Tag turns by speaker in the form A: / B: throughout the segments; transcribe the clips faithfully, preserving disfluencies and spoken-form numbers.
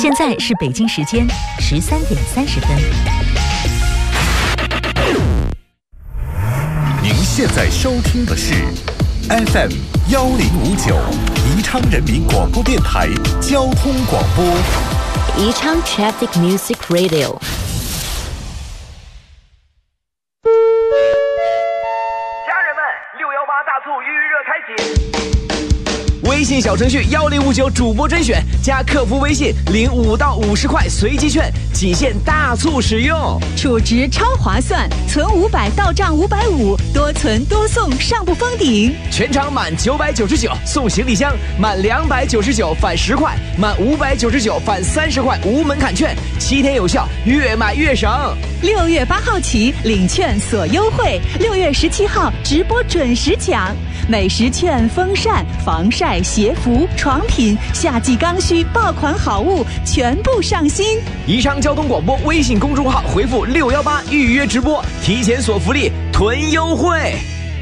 A: 现在是北京时间十三点三十分。
B: 您现在收听的是 F M 幺零五九宜昌人民广播电台交通广播。
A: 宜昌 Traffic Music Radio。
C: 家人们，六一八大促预热开启。
D: 微信小程序幺零五九主播甄选加客服微信领五到五十块随机券，仅限大促使用，
E: 储值超划算，存五百到账五百五，多存多送，上不封顶。
D: 全场满九百九十九送行李箱，满两百九十九返十块，满五百九十九返三十块无门槛券，七天有效，越买越省。
E: 六月八号起领券锁优惠，六月十七号直播准时抢。美食券、风扇、防晒、鞋服、床品、夏季刚需爆款好物全部上新。
D: 宜昌交通广播微信公众号回复六一八预约直播，提前锁福利，囤优惠。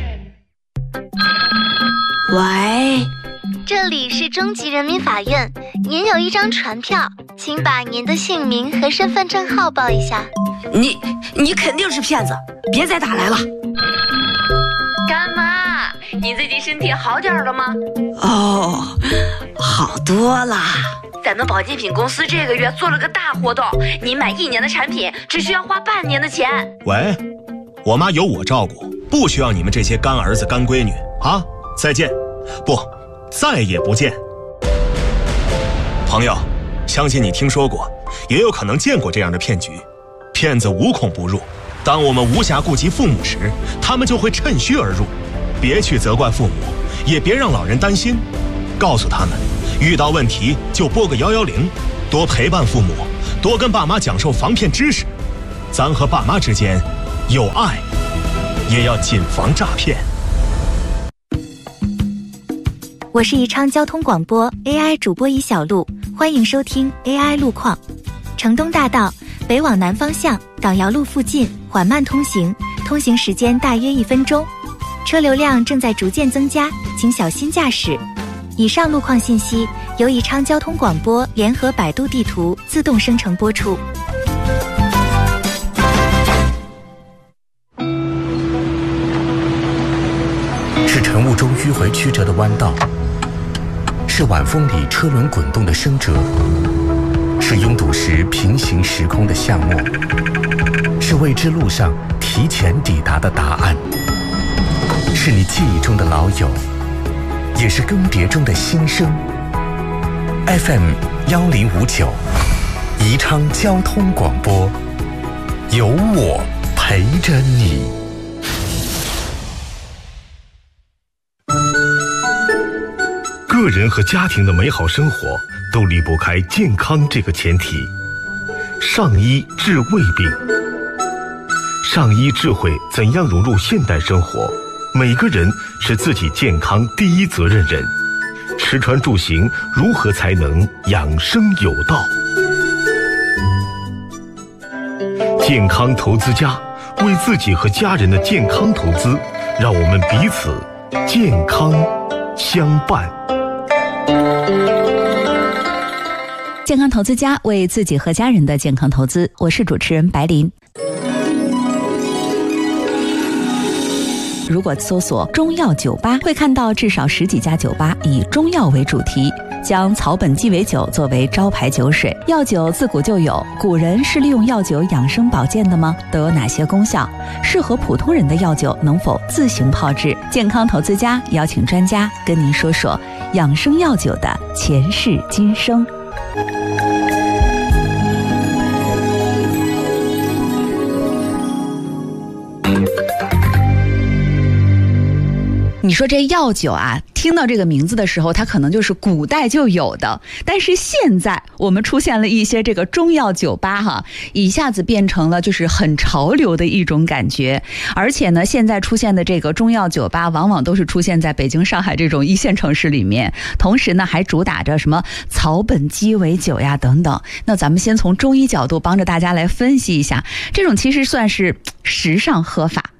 F: 喂，这里是中级人民法院，您有一张传票，请把您的姓名和身份证号报一下。
G: 你你肯定是骗子，别再打来了。
H: 干妈，你最近身体好点了吗？
G: 哦，好多了。
H: 咱们保健品公司这个月做了个大活动，你买一年的产品只需要花半年的钱。
I: 喂，我妈有我照顾，不需要你们这些干儿子干闺女啊！再见，不，再也不见。朋友，相信你听说过，也有可能见过这样的骗局。骗子无孔不入，当我们无暇顾及父母时，他们就会趁虚而入。别去责怪父母，也别让老人担心，告诉他们遇到问题就拨个幺幺零，多陪伴父母，多跟爸妈讲授防骗知识。咱和爸妈之间有爱，也要谨防诈骗。
A: 我是宜昌交通广播 A I 主播宜小璐，欢迎收听 A I 路况。城东大道北往南方向党窑路附近缓慢通行，通行时间大约一分钟，车流量正在逐渐增加，请小心驾驶。以上路况信息由宜昌交通广播联合百度地图自动生成播出。
B: 是晨雾中迂回曲折的弯道，是晚风里车轮滚动的声折，是拥堵时平行时空的巷陌，是未知路上提前抵达的答案，是你记忆中的老友，也是更迭中的新生。 F M 幺零五九宜昌交通广播，有我陪着你。
J: 个人和家庭的美好生活都离不开健康这个前提。上医治胃病，上医智慧怎样融入现代生活？每个人是自己健康第一责任人。吃穿住行如何才能养生有道？健康投资家，为自己和家人的健康投资，让我们彼此健康相伴。
E: 健康投资家为自己和家人的健康投资，我是主持人白琳。如果搜索中药酒吧，会看到至少十几家酒吧以中药为主题，将草本鸡尾酒作为招牌酒水。药酒自古就有，古人是利用药酒养生保健的吗？都有哪些功效？适合普通人的药酒能否自行泡制？健康投资家邀请专家跟您说说养生药酒的前世今生。你说这药酒啊，听到这个名字的时候，它可能就是古代就有的，但是现在我们出现了一些这个中药酒吧哈，一下子变成了就是很潮流的一种感觉。而且呢，现在出现的这个中药酒吧，往往都是出现在北京、上海这种一线城市里面，同时呢，还主打着什么草本鸡尾酒呀等等。那咱们先从中医角度帮着大家来分析一下，这种其实算是时尚喝法。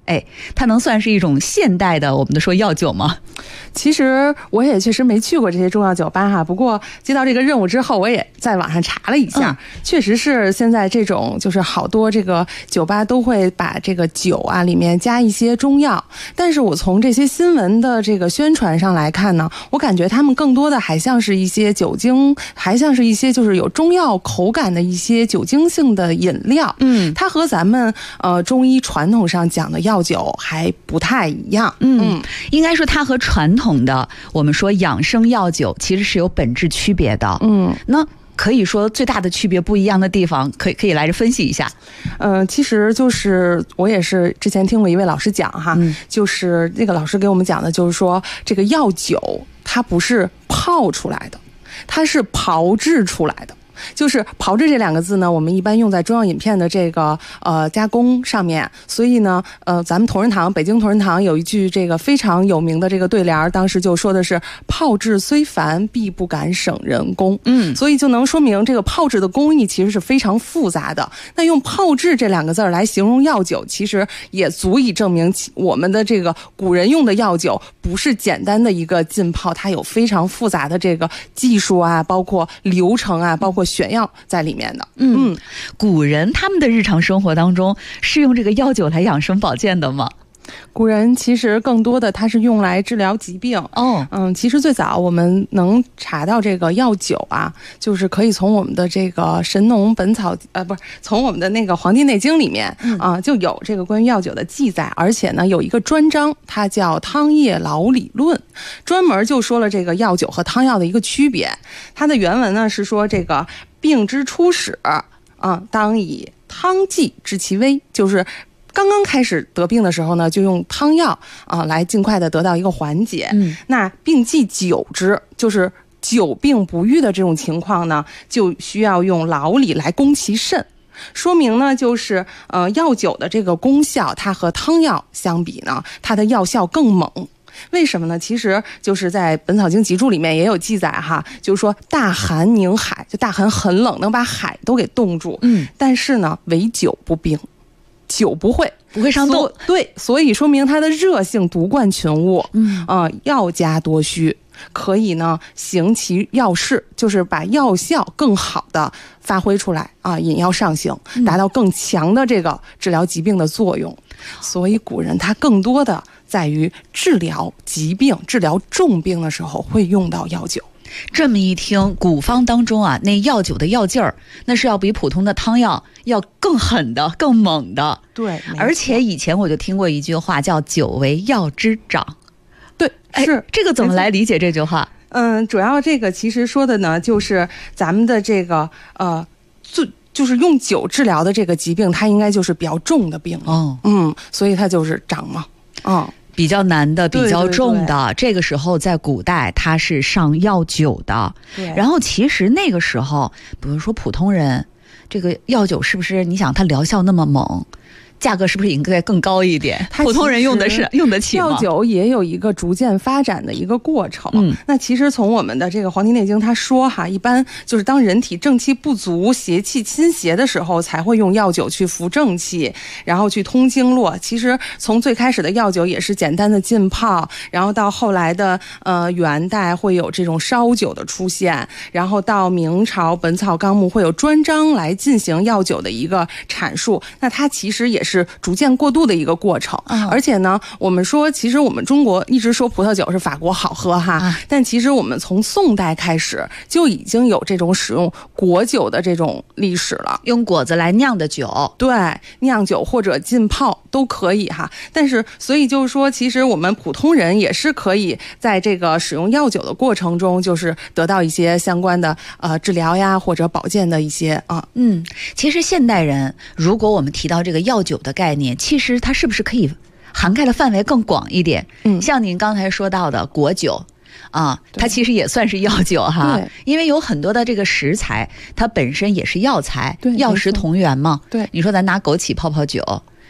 E: 哎，它能算是一种现代的我们的说药酒吗？
K: 其实我也确实没去过这些中药酒吧哈，不过接到这个任务之后，我也在网上查了一下，嗯、确实是现在这种就是好多这个酒吧都会把这个酒啊里面加一些中药，但是我从这些新闻的这个宣传上来看呢，我感觉他们更多的还像是一些酒精，还像是一些就是有中药口感的一些酒精性的饮料。嗯，它和咱们呃中医传统上讲的药酒还不太一样。
E: 嗯，嗯应该说它和传统的我们说养生药酒其实是有本质区别的。嗯，那可以说最大的区别不一样的地方，可以可以来着分析一下。
K: 嗯、呃，其实就是我也是之前听过一位老师讲哈，嗯、就是那个老师给我们讲的，就是说这个药酒它不是泡出来的，它是炮制出来的。就是炮制这两个字呢，我们一般用在中药饮片的这个呃加工上面，所以呢，呃，咱们同仁堂，北京同仁堂有一句这个非常有名的这个对联，当时就说的是“炮制虽繁，必不敢省人工”。嗯，所以就能说明这个炮制的工艺其实是非常复杂的。那用炮制这两个字来形容药酒，其实也足以证明我们的这个古人用的药酒不是简单的一个浸泡，它有非常复杂的这个技术啊，包括流程啊，包括选药在里面的。
E: 嗯，嗯古人他们的日常生活当中是用这个药酒来养生保健的吗？
K: 古人其实更多的它是用来治疗疾病哦，嗯，其实最早我们能查到这个药酒啊，就是可以从我们的这个《神农本草》呃，不是从我们的那个《黄帝内经》里面、嗯、啊，就有这个关于药酒的记载，而且呢有一个专章，它叫《汤液老理论》，专门就说了这个药酒和汤药的一个区别。它的原文呢是说这个病之初始啊，当以汤剂治其危，就是刚刚开始得病的时候呢，就用汤药啊来尽快的得到一个缓解。嗯，那病既久之，就是久病不愈的这种情况呢，就需要用老理来攻其肾。说明呢，就是呃药酒的这个功效，它和汤药相比呢，它的药效更猛。为什么呢？其实就是在《本草经集注》里面也有记载哈，就是说大寒凝海，就大寒很冷，能把海都给冻住。嗯，但是呢，唯酒不冰。酒不会
E: 不会伤冻，
K: 对，所以说明它的热性独贯群物。嗯啊、呃，药加多虚，可以呢行其药事，就是把药效更好的发挥出来啊，引药上行，达到更强的这个治疗疾病的作用。嗯、所以古人他更多的在于治疗疾病、治疗重病的时候会用到药酒。
E: 这么一听，古方当中啊，那药酒的药劲儿，那是要比普通的汤药要更狠的、更猛的。
K: 对，
E: 而且以前我就听过一句话，叫“酒为药之长”。
K: 对，是、
E: 哎、这个怎么来理解这句话？
K: 嗯，主要这个其实说的呢，就是咱们的这个呃，最就是用酒治疗的这个疾病，它应该就是比较重的病。哦，嗯，所以它就是长嘛，嗯。
E: 比较难的、比较重的，对对对，这个时候在古代它是上药酒的。对。然后其实那个时候，比如说普通人，这个药酒是不是？你想它疗效那么猛，价格是不是应该更高一点？普通人用的是用得起吗？
K: 药酒也有一个逐渐发展的一个过程。嗯，那其实从我们的这个《黄帝内经》他说哈，一般就是当人体正气不足、邪气侵袭的时候，才会用药酒去扶正气，然后去通经络。其实从最开始的药酒也是简单的浸泡，然后到后来的呃元代会有这种烧酒的出现，然后到明朝《本草纲目》会有专章来进行药酒的一个阐述。那它其实也是是逐渐过渡的一个过程。嗯、而且呢，我们说其实我们中国一直说葡萄酒是法国好喝哈，嗯、但其实我们从宋代开始就已经有这种使用果酒的这种历史了，
E: 用果子来酿的酒，
K: 对，酿酒或者浸泡都可以哈。但是所以就是说，其实我们普通人也是可以在这个使用药酒的过程中，就是得到一些相关的呃治疗呀或者保健的一些啊。
E: 嗯，其实现代人如果我们提到这个药酒的概念，其实它是不是可以涵盖的范围更广一点？嗯，像您刚才说到的果酒啊，它其实也算是药酒哈，因为有很多的这个食材，它本身也是药材，药食同源嘛。对，你说咱拿枸杞泡泡酒，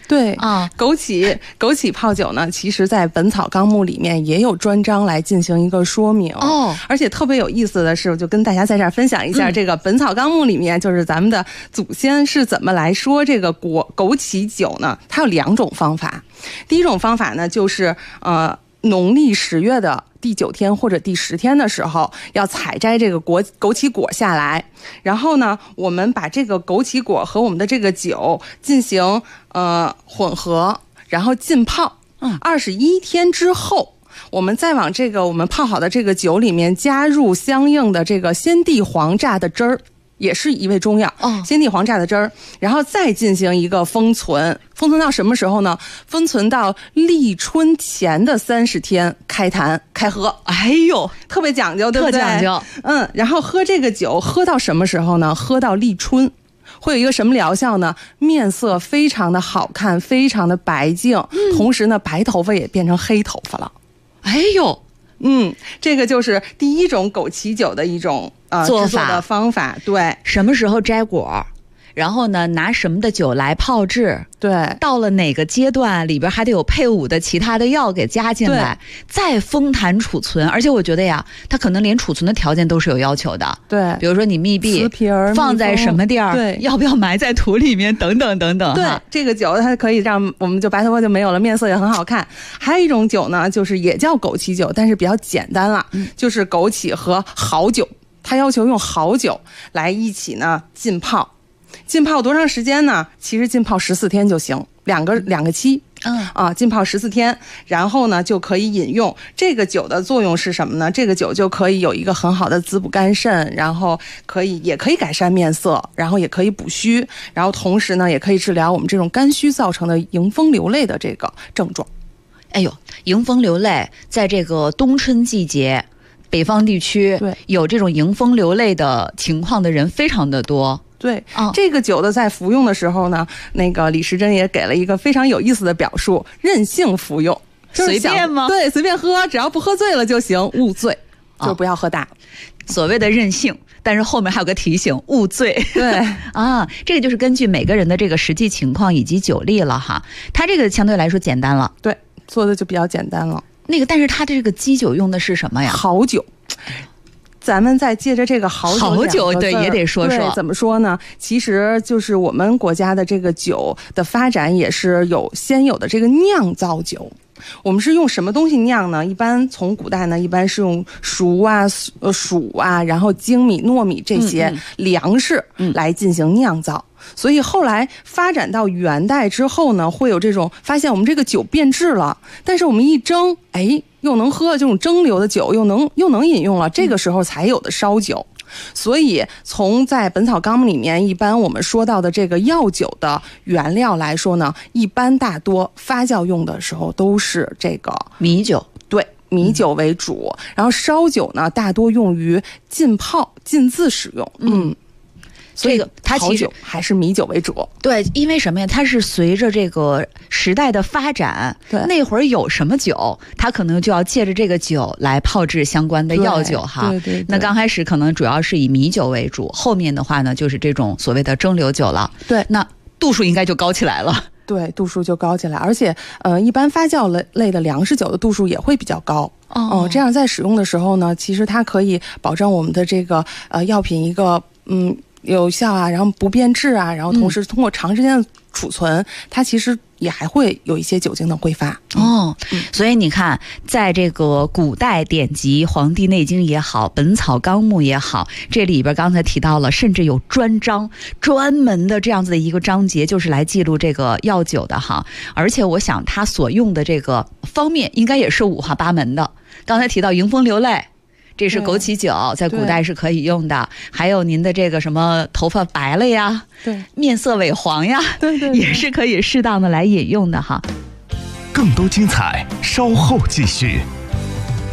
K: 对啊，枸杞枸杞泡酒呢，其实在《本草纲目》里面也有专章来进行一个说明哦。而且特别有意思的是，我就跟大家在这儿分享一下，这个《本草纲目》里面就是咱们的祖先是怎么来说这个果枸杞酒呢？它有两种方法。第一种方法呢，就是呃农历十月的第九天或者第十天的时候，要采摘这个果枸杞果下来，然后呢，我们把这个枸杞果和我们的这个酒进行呃混合，然后浸泡。嗯，二十一天之后，我们再往这个我们泡好的这个酒里面加入相应的这个鲜地黄榨的汁儿。也是一味中药，哦，鲜地黄榨的汁儿，然后再进行一个封存，封存到什么时候呢？封存到立春前的三十天开坛开喝。哎呦，特别讲究，对不对？特讲究。嗯，然后喝这个酒喝到什么时候呢？喝到立春。会有一个什么疗效呢？面色非常的好看，非常的白净，嗯，同时呢，白头发也变成黑头发了。哎呦。嗯，这个就是第一种枸杞酒的一种呃做法的方法。对，
E: 什么时候摘果，然后呢拿什么的酒来泡制，
K: 对，
E: 到了哪个阶段里边还得有配伍的其他的药给加进来，再封坛储存。而且我觉得呀，它可能连储存的条件都是有要求的。
K: 对，
E: 比如说你密闭放在什么地儿，对，要不要埋在土里面等等等等。
K: 对，这个酒它可以让我们就白头发就没有了，面色也很好看。还有一种酒呢，就是也叫枸杞酒，但是比较简单了，嗯，就是枸杞和好酒，它要求用好酒来一起呢浸泡。浸泡多长时间呢？其实浸泡十四天就行，两个两个期，嗯啊，浸泡十四天，然后呢就可以饮用。这个酒的作用是什么呢？这个酒就可以有一个很好的滋补肝肾，然后可以也可以改善面色，然后也可以补虚，然后同时呢也可以治疗我们这种肝虚造成的迎风流泪的这个症状。
E: 哎呦，迎风流泪，在这个冬春季节，北方地区有这种迎风流泪的情况的人非常的多。
K: 对，哦，这个酒的在服用的时候呢，那个李时珍也给了一个非常有意思的表述：任性服用，
E: 随便吗？
K: 对，随便喝，只要不喝醉了就行，勿醉，哦，就不要喝大。
E: 所谓的任性，但是后面还有个提醒，勿醉。
K: 对
E: 啊，这个就是根据每个人的这个实际情况以及酒力了哈。它这个相对来说简单了，
K: 对，做的就比较简单了。
E: 那个，但是它的这个基酒用的是什么呀？
K: 好酒。咱们再借着这个好酒，
E: 好酒对也得说说
K: 怎么说呢？其实就是我们国家的这个酒的发展也是有先有的这个酿造酒。我们是用什么东西酿呢？一般从古代呢，一般是用熟啊、呃黍啊，然后精米、糯米这些粮食来进行酿造。嗯嗯，所以后来发展到元代之后呢，会有这种发现我们这个酒变质了，但是我们一蒸，哎，又能喝，这种蒸馏的酒又能又能饮用了，这个时候才有的烧酒。所以从在《本草纲目》里面，一般我们说到的这个药酒的原料来说呢，一般大多发酵用的时候都是这个
E: 米酒，
K: 对，米酒为主。嗯，然后烧酒呢，大多用于浸泡、浸渍使用。嗯。嗯，
E: 这个它其实
K: 还是米酒为主。
E: 对，因为什么呀？它是随着这个时代的发展，对，那会儿有什么酒，它可能就要借着这个酒来泡制相关的药酒哈。
K: 对 对, 对, 对。
E: 那刚开始可能主要是以米酒为主，后面的话呢，就是这种所谓的蒸馏酒了。
K: 对，
E: 那度数应该就高起来了。
K: 对，度数就高起来，而且呃，一般发酵类类的粮食酒的度数也会比较高。哦、呃，这样在使用的时候呢，其实它可以保证我们的这个呃药品一个嗯。有效啊，然后不变质啊，然后同时通过长时间的储存，嗯，它其实也还会有一些酒精的挥发。
E: 哦，嗯，所以你看，在这个古代典籍《黄帝内经》也好，《本草纲目》也好，这里边刚才提到了，甚至有专章专门的这样子的一个章节，就是来记录这个药酒的哈。而且我想，它所用的这个方面，应该也是五花八门的。刚才提到迎风流泪。这是枸杞酒，在古代是可以用的。还有您的这个什么头发白了呀，
K: 对，
E: 面色萎黄呀，
K: 对 对, 对，
E: 也是可以适当的来饮用的哈。
J: 更多精彩，稍后继续。